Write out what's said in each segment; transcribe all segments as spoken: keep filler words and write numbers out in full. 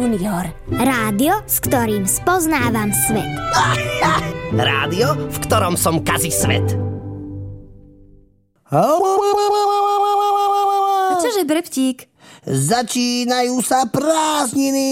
Junior. Rádio, s ktorým spoznávam svet. Rádio, v ktorom som kazi svet. A čože, Breptík? Začínajú sa prázdniny.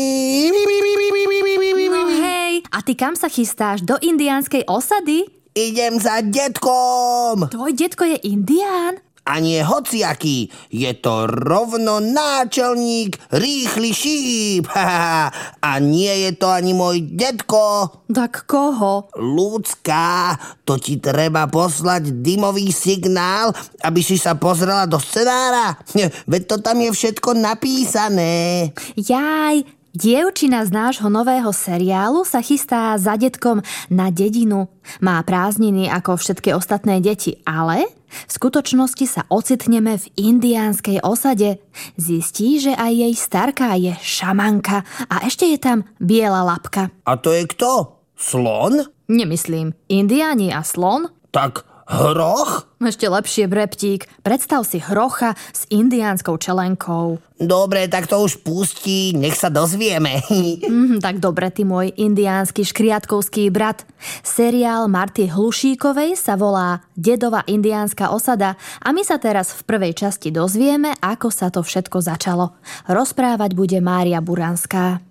No hej, a ty kam sa chystáš? Do indiánskej osady? Idem za detkom. Tvoj detko je indián? A nie hociaký, je to rovno náčelník Rýchly Šíp. A nie je to ani môj detko. Tak koho? Ľudská, to ti treba poslať dymový signál, aby si sa pozrela do scenára. Veď to tam je všetko napísané. Jaj, dievčina z nášho nového seriálu sa chystá za detkom na dedinu. Má prázdniny ako všetky ostatné deti, ale v skutočnosti sa ocitneme v indiánskej osade. Zistí, že aj jej starka je šamanka a ešte je tam biela labka. A to je kto? Slon? Nemyslím, indiáni a slon? Tak hroch? Ešte lepšie, Breptík. Predstav si hrocha s indiánskou čelenkou. Dobre, tak to už pustí, nech sa dozvieme. Mm, tak dobre, ty môj indiánsky škriatkovský brat. Seriál Marty Hlušíkovej sa volá Dedova indiánska osada a my sa teraz v prvej časti dozvieme, ako sa to všetko začalo. Rozprávať bude Mária Buranská.